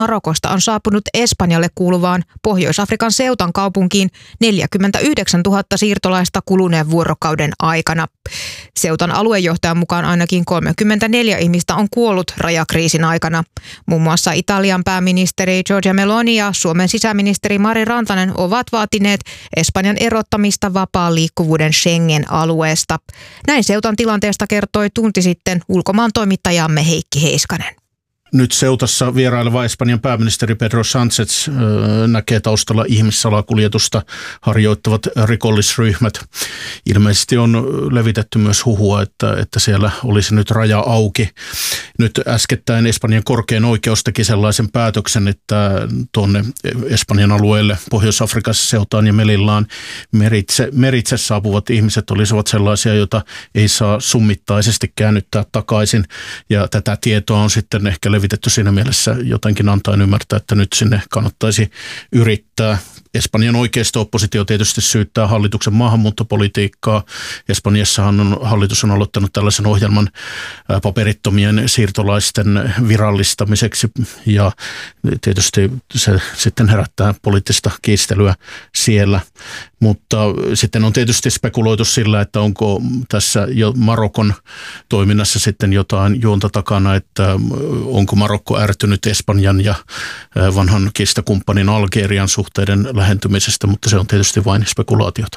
Marokosta on saapunut Espanjalle kuuluvaan Pohjois-Afrikan Ceutan kaupunkiin 49 000 siirtolaista kuluneen vuorokauden aikana. Ceutan aluejohtajan mukaan ainakin 34 ihmistä on kuollut rajakriisin aikana. Muun muassa Italian pääministeri Giorgia Meloni ja Suomen sisäministeri Mari Rantanen ovat vaatineet Espanjan erottamista vapaan liikkuvuuden Schengen-alueesta. Näin Ceutan tilanteesta kertoi tunti sitten ulkomaan toimittajamme Heikki Heiskanen. Nyt Ceutassa vieraileva Espanjan pääministeri Pedro Sánchez näkee taustalla ihmissalakuljetusta harjoittavat rikollisryhmät. Ilmeisesti on levitetty myös huhua, että siellä olisi nyt raja auki. Nyt äskettäin Espanjan korkein oikeus teki sellaisen päätöksen, että tuonne Espanjan alueelle Pohjois-Afrikassa Ceutaan ja Melillaan meritse saapuvat ihmiset olisivat sellaisia, joita ei saa summittaisesti käännyttää takaisin. Ja tätä tietoa on sitten ehkä levitetty siinä mielessä jotenkin antaen ymmärtää, että nyt sinne kannattaisi yrittää. Espanjan oikeisto-oppositio tietysti syyttää hallituksen maahanmuuttopolitiikkaa. Espanjassahan hallitus on aloittanut tällaisen ohjelman paperittomien siirtolaisten virallistamiseksi ja tietysti se sitten herättää poliittista kiistelyä siellä. Mutta sitten on tietysti spekuloitu sillä, että onko tässä jo Marokon toiminnassa sitten jotain juonta takana, että onko Marokko ärtynyt Espanjan ja vanhan kiistakumppanin Algerian suhteiden lähentymisestä, mutta se on tietysti vain spekulaatiota.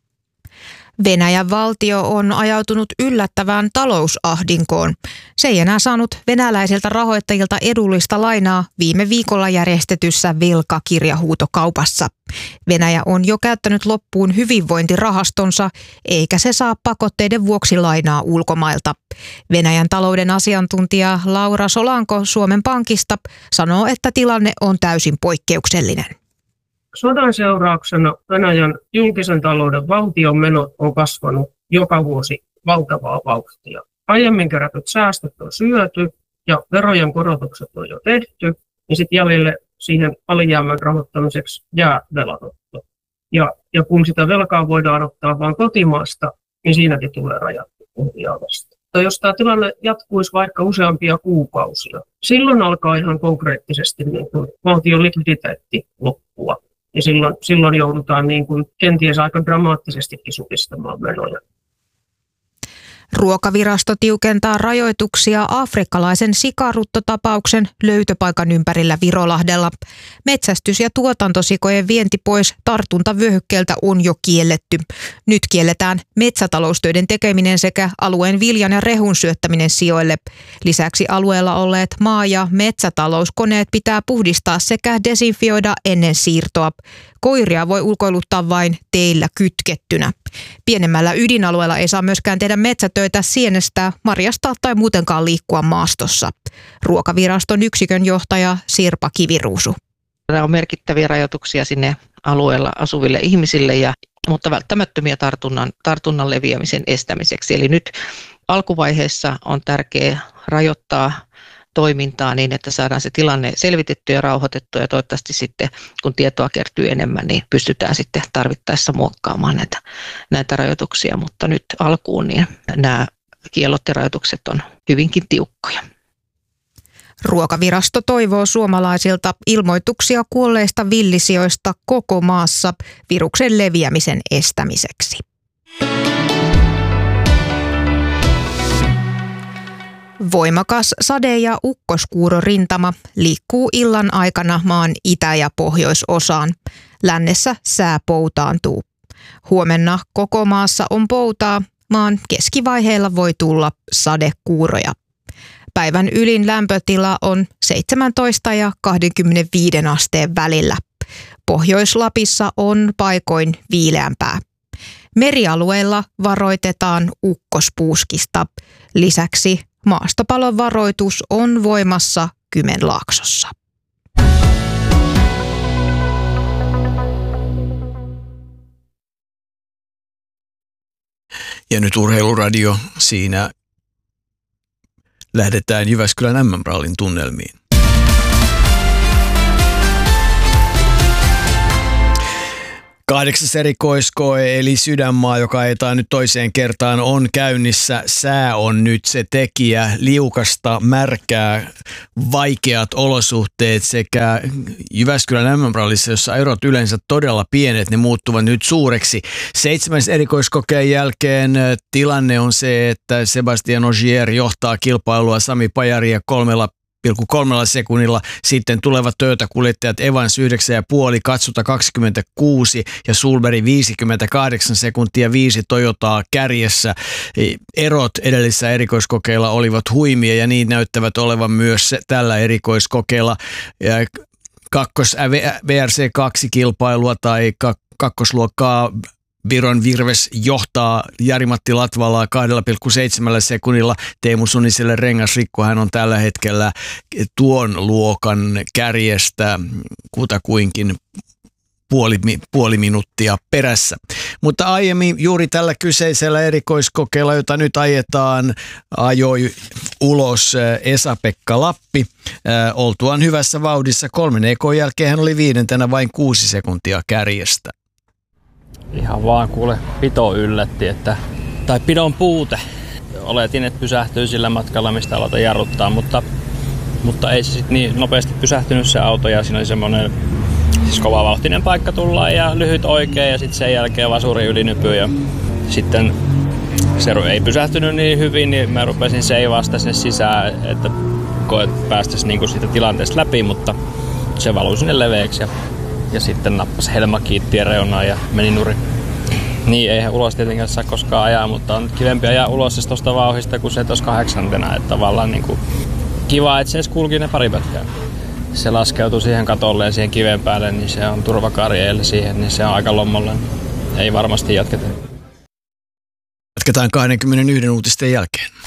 Venäjän valtio on ajautunut yllättävään talousahdinkoon. Se ei enää saanut venäläisiltä rahoittajilta edullista lainaa viime viikolla järjestetyssä velkakirjahuutokaupassa. Venäjä on jo käyttänyt loppuun hyvinvointirahastonsa, eikä se saa pakotteiden vuoksi lainaa ulkomailta. Venäjän talouden asiantuntija Laura Solanko Suomen Pankista sanoo, että tilanne on täysin poikkeuksellinen. Sodan seurauksena Venäjän julkisen talouden valtion menot on kasvanut joka vuosi valtavaa vauhtia. Aiemmin kerätyt säästöt on syöty ja verojen korotukset on jo tehty, niin sitten jäljelle siihen alijäämän rahoittamiseksi jää velanotto. Ja kun sitä velkaa voidaan ottaa vain kotimaasta, niin siinäkin tulee rajattu ohjaavasti. Jos tämä tilanne jatkuisi vaikka useampia kuukausia, silloin alkaa ihan konkreettisesti niin kuin valtion likviditeetti loppua. Ja silloin joudutaan niin kuin kenties aika dramaattisestikin supistamaan menoja. Ruokavirasto tiukentaa rajoituksia afrikkalaisen sikaruttotapauksen löytöpaikan ympärillä Virolahdella. Metsästys- ja tuotantosikojen vienti pois tartuntavyöhykkeeltä on jo kielletty. Nyt kielletään metsätaloustöiden tekeminen sekä alueen viljan ja rehun syöttäminen sijoille. Lisäksi alueella olleet maa- ja metsätalouskoneet pitää puhdistaa sekä desinfioida ennen siirtoa. Koiria voi ulkoiluttaa vain teillä kytkettynä. Pienemmällä ydinalueella ei saa myöskään tehdä metsätöitä, sienestää, marjastaa tai muutenkaan liikkua maastossa. Ruokaviraston yksikön johtaja Sirpa Kiviruusu. Tämä on merkittäviä rajoituksia sinne alueella asuville ihmisille, mutta välttämättömiä tartunnan leviämisen estämiseksi. Eli nyt alkuvaiheessa on tärkeää rajoittaa toimintaa niin, että saadaan se tilanne selvitettyä ja rauhoitettua ja toivottavasti sitten, kun tietoa kertyy enemmän, niin pystytään sitten tarvittaessa muokkaamaan näitä rajoituksia, mutta nyt alkuun niin nämä kiellot ja rajoitukset on hyvinkin tiukkoja. Ruokavirasto toivoo suomalaisilta ilmoituksia kuolleista villisijoista koko maassa viruksen leviämisen estämiseksi. Voimakas sade- ja ukkoskuurorintama liikkuu illan aikana maan itä- ja pohjoisosaan. Lännessä sää poutaantuu. Huomenna koko maassa on poutaa. Maan keskivaiheella voi tulla sadekuuroja. Päivän ylin lämpötila on 17 ja 25 asteen välillä. Pohjois-Lapissa on paikoin viileämpää. Merialueilla varoitetaan ukkospuuskista. Lisäksi maastopalon varoitus on voimassa Kymenlaaksossa. Ja nyt Urheiluradio, siinä lähdetään Jyväskylän MM-rallin tunnelmiin. 8. erikoiskoe eli Sydänmaa, joka ajetaan nyt toiseen kertaan, on käynnissä. Sää on nyt se tekijä, liukasta, märkää, vaikeat olosuhteet sekä Jyväskylän MM-rallissa, jossa erot yleensä todella pienet, ne muuttuvat nyt suureksi. 7. erikoiskokeen jälkeen tilanne on se, että Sebastian Ogier johtaa kilpailua Sami Pajaria 3,3 sekunnilla. Sitten tulevat Toyota-kuljettajat Evans 9,5, Katsuta 26 ja Sulberg 58 sekuntia, 5 Toyotaa kärjessä. Erot edellisessä erikoiskokeilla olivat huimia ja niin näyttävät olevan myös tällä erikoiskokeilla. VRC2-kilpailua tai kakkosluokkaa Viron Virves johtaa Jari-Matti Latvalaa 2,7 sekunnilla. Teemu Suniselle rengasrikko, hän on tällä hetkellä tuon luokan kärjestä kutakuinkin puoli minuuttia perässä. Mutta aiemmin juuri tällä kyseisellä erikoiskokeella, jota nyt ajetaan, ajoi ulos Esa-Pekka Lappi. Oltuaan hyvässä vauhdissa 3 ekon jälkeen hän oli 5. vain 6 sekuntia kärjestä. Ihan vaan kuule, pito yllätti, tai pidon puute. Oletin, että pysähtyy sillä matkalla, mistä aloita jarruttaa, mutta ei se sitten niin nopeasti pysähtynyt se auto ja siinä oli semmoinen kovavauhtinen paikka tullaan ja lyhyt oikein ja sitten sen jälkeen vaan suuri ylinypy ja sitten se ei pysähtynyt niin hyvin, niin mä rupesin seivaa sitä sinne sisään, että päästäisiin niinku siitä tilanteesta läpi, mutta se valui sinne leveäksi ja sitten nappasi helma kiittien reunaan ja meni nurin. Niin, eihän ulos tietenkään saa koskaan ajaa, mutta on kivempi ajaa ulos tuosta vauhista kuin se tuossa 8. Että tavallaan niinku kiva, että se edes kulki ne pari pätkää. Se laskeutuu siihen katolle ja siihen kiven päälle, niin se on turvakarjeille siihen, niin se on aika lommolle. Ei varmasti jatketa. Jatketaan 21 uutisten jälkeen.